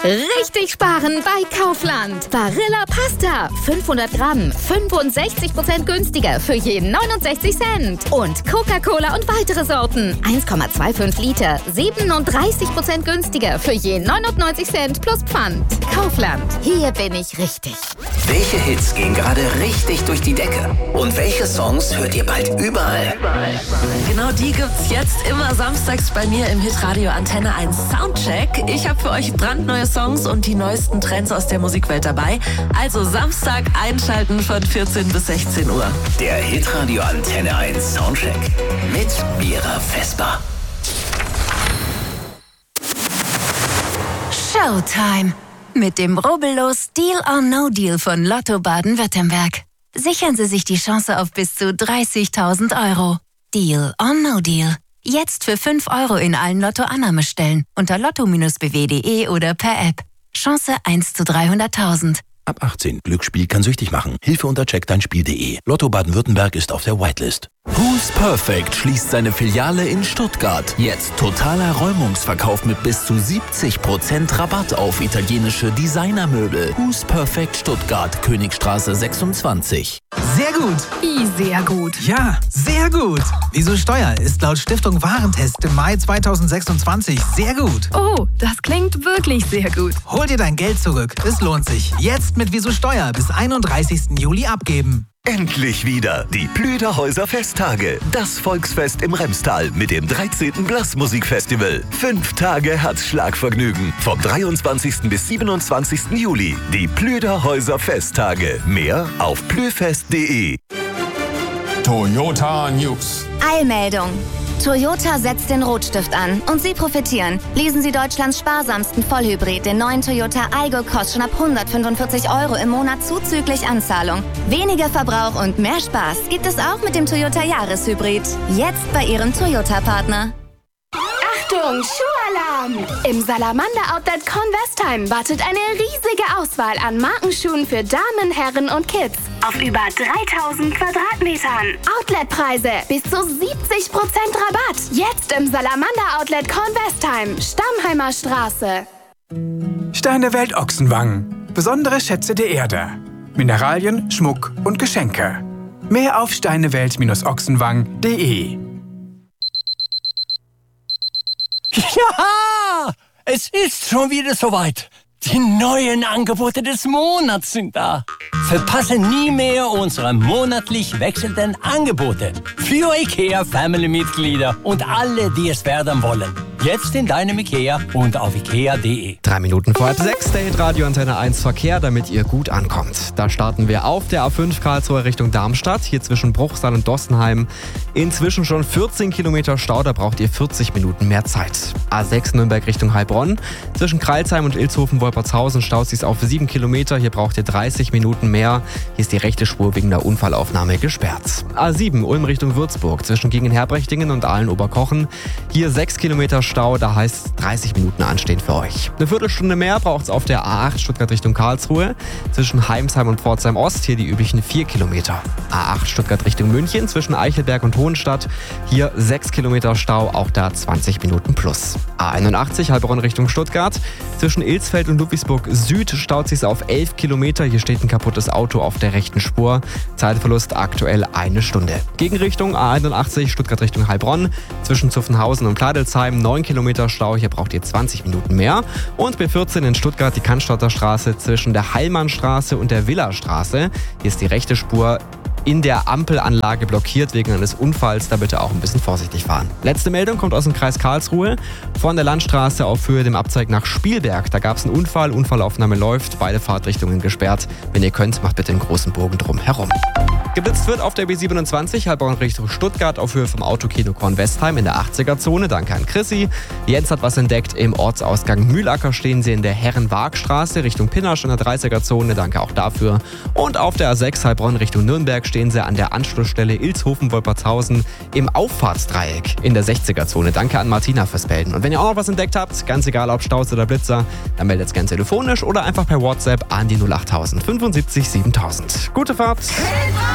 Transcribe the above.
Richtig sparen bei Kaufland. Barilla Pasta, 500 Gramm, 65% günstiger für jeden 69 Cent. Und Coca-Cola und weitere Sorten, 1,25 Liter, 37% günstiger für jeden 99 Cent plus Pfand. Kaufland, hier bin ich richtig. Welche Hits gehen gerade richtig durch die Decke? Und welche Songs hört ihr bald überall? Genau die gibt's jetzt immer samstags bei mir im Hitradio Antenne 1 Soundcheck. Ich habe für euch brandneue Songs und die neuesten Trends aus der Musikwelt dabei. Also Samstag einschalten von 14 bis 16 Uhr. Der Hitradio Antenne 1 Soundcheck mit Mira Vesper. Showtime. Mit dem rubbellos Deal or No Deal von Lotto Baden-Württemberg. Sichern Sie sich die Chance auf bis zu 30.000 €. Deal or No Deal. Jetzt für 5 € in allen Lotto-Annahmestellen unter lotto-bw.de oder per App. Chance 1 zu 300.000. Ab 18. Glücksspiel kann süchtig machen. Hilfe unter checkdeinspiel.de. Lotto Baden-Württemberg ist auf der Whitelist. Who's Perfect schließt seine Filiale in Stuttgart. Jetzt totaler Räumungsverkauf mit bis zu 70% Rabatt auf italienische Designermöbel. Who's Perfect Stuttgart, Königstraße 26. Sehr gut. Wie sehr gut? Ja, sehr gut. Wieso Steuer ist laut Stiftung Warentest im Mai 2026 sehr gut. Oh, das klingt wirklich sehr gut. Hol dir dein Geld zurück. Es lohnt sich. Jetzt mit Wieso Steuer bis 31. Juli abgeben. Endlich wieder die Plüderhäuser Festtage. Das Volksfest im Remstal mit dem 13. Blasmusikfestival. 5 Tage Herzschlagvergnügen. Vom 23. bis 27. Juli. Die Plüderhäuser Festtage. Mehr auf plüfest.de. Toyota News. Eilmeldung. Toyota setzt den Rotstift an und Sie profitieren. Leasen Sie Deutschlands sparsamsten Vollhybrid, den neuen Toyota Aygo, kostet schon ab 145 € im Monat zuzüglich Anzahlung. Weniger Verbrauch und mehr Spaß gibt es auch mit dem Toyota Jahreshybrid. Jetzt bei Ihrem Toyota-Partner. Achtung, Schuhalarm! Im Salamander Outlet Convestheim wartet eine riesige Auswahl an Markenschuhen für Damen, Herren und Kids. Auf über 3000 Quadratmetern. Outletpreise bis zu 70% Rabatt. Jetzt im Salamander Outlet Convestheim, Stammheimer Straße. Steine Welt Ochsenwangen. Besondere Schätze der Erde. Mineralien, Schmuck und Geschenke. Mehr auf steinewelt-ochsenwangen.de. Ja, es ist schon wieder soweit. Die neuen Angebote des Monats sind da. Verpasse nie mehr unsere monatlich wechselnden Angebote für IKEA-Family-Mitglieder und alle, die es werden wollen. Jetzt in deinem IKEA und auf ikea.de. 3 Minuten vor halb 6, der Hitradio Antenne 1 Verkehr, damit ihr gut ankommt. Da starten wir auf der A5 Karlsruhe Richtung Darmstadt, hier zwischen Bruchsal und Dossenheim. Inzwischen schon 14 Kilometer Stau, da braucht ihr 40 Minuten mehr Zeit. A6 Nürnberg Richtung Heilbronn, zwischen Kreilsheim und Ilshofen-Wolpertshausen staut sich auf 7 Kilometer, hier braucht ihr 30 Minuten mehr. Hier ist die rechte Spur wegen der Unfallaufnahme gesperrt. A7 Ulm Richtung Würzburg, zwischen Gegenherbrechtingen und Ahlen-Oberkochen. Hier 6 Kilometer Stau, da heißt es 30 Minuten anstehen für euch. Eine Viertelstunde mehr braucht es auf der A8 Stuttgart Richtung Karlsruhe, zwischen Heimsheim und Pforzheim Ost, hier die üblichen 4 Kilometer. A8 Stuttgart Richtung München, zwischen Eichelberg und Hohenstadt, hier 6 Kilometer Stau, auch da 20 Minuten plus. A81 Heilbronn Richtung Stuttgart, zwischen Ilsfeld und Ludwigsburg Süd staut sich auf 11 Kilometer, hier steht ein kaputtes Auto auf der rechten Spur, Zeitverlust aktuell 1 Stunde. Gegenrichtung A81 Stuttgart Richtung Heilbronn, zwischen Zuffenhausen und Pladelsheim 9 Kilometer Stau, hier braucht ihr 20 Minuten mehr. Und B14 in Stuttgart die Cannstatter Straße zwischen der Heilmannstraße und der Villastraße. Hier ist die rechte Spur in der Ampelanlage blockiert wegen eines Unfalls, da bitte auch ein bisschen vorsichtig fahren. Letzte Meldung kommt aus dem Kreis Karlsruhe. Von der Landstraße auf Höhe dem Abzweig nach Spielberg. Da gab es einen Unfall, Unfallaufnahme läuft, beide Fahrtrichtungen gesperrt. Wenn ihr könnt, macht bitte einen großen Bogen drum herum. Geblitzt wird auf der B27 Heilbronn Richtung Stuttgart auf Höhe vom Autokino Kornwestheim in der 80er-Zone. Danke an Chrissy. Jens hat was entdeckt. Im Ortsausgang Mühlacker stehen sie in der Herrenwaagstraße Richtung Pinnasch in der 30er-Zone. Danke auch dafür. Und auf der A6 Heilbronn Richtung Nürnberg stehen sie an der Anschlussstelle Ilshofen-Wolpertshausen im Auffahrtsdreieck in der 60er-Zone. Danke an Martina fürs Melden. Und wenn ihr auch noch was entdeckt habt, ganz egal ob Staus oder Blitzer, dann meldet es gerne telefonisch oder einfach per WhatsApp an die 08000 75 7000. Gute Fahrt!